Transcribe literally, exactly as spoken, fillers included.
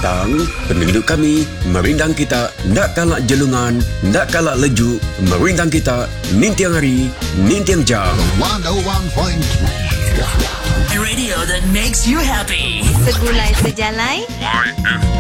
datang, penduduk kami merindang kita nak kalak jelungan, nak kalak lejuk, merindang kita nintiang hari, nintiang jam. one oh one point three Radio that makes you happy. Segulai sejalai.